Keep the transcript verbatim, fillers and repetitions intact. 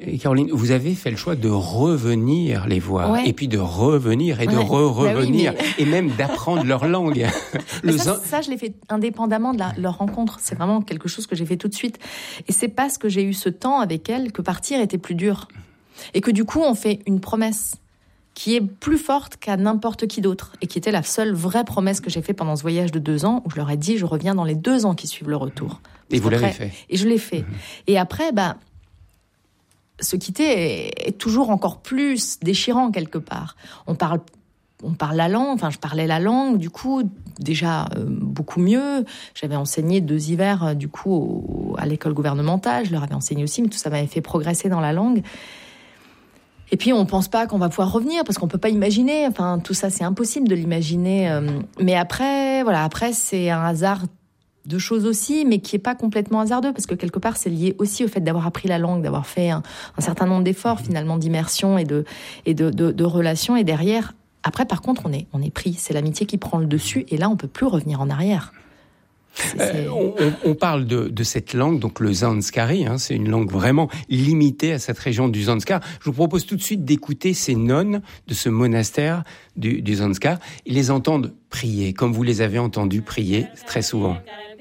Et Caroline, vous avez fait le choix de revenir les voir, ouais. et puis de revenir et de ouais. re-revenir, bah oui, mais... et même d'apprendre leur langue. Le ça, ça, je l'ai fait indépendamment de la, leur rencontre. C'est vraiment quelque chose que j'ai fait tout de suite. Et c'est parce que j'ai eu ce temps avec elles que partir était plus dur. Et que du coup, on fait une promesse qui est plus forte qu'à n'importe qui d'autre, et qui était la seule vraie promesse que j'ai faite pendant ce voyage de deux ans, où je leur ai dit, je reviens dans les deux ans qui suivent le retour. Et vous après, l'avez fait. Et je l'ai fait. Mmh. Et après, bah, se quitter est, est toujours encore plus déchirant quelque part. On parle, on parle la langue, enfin je parlais la langue, du coup, déjà euh, beaucoup mieux. J'avais enseigné deux hivers, euh, du coup, au, à l'école gouvernementale, je leur avais enseigné aussi, mais tout ça m'avait fait progresser dans la langue. Et puis, on pense pas qu'on va pouvoir revenir parce qu'on peut pas imaginer. Enfin, tout ça, c'est impossible de l'imaginer. Mais après, voilà, après, c'est un hasard de choses aussi, mais qui est pas complètement hasardeux parce que quelque part, c'est lié aussi au fait d'avoir appris la langue, d'avoir fait un, un certain nombre d'efforts finalement d'immersion et de et de, de, de relations. Et derrière, après, par contre, on est on est pris. C'est l'amitié qui prend le dessus. Et là, on peut plus revenir en arrière. Euh, on, on parle de, de cette langue, donc le Zanskari, hein, c'est une langue vraiment limitée à cette région du Zanskar. Je vous propose tout de suite d'écouter ces nonnes de ce monastère du, du Zanskar et les entendre prier, comme vous les avez entendues prier très souvent.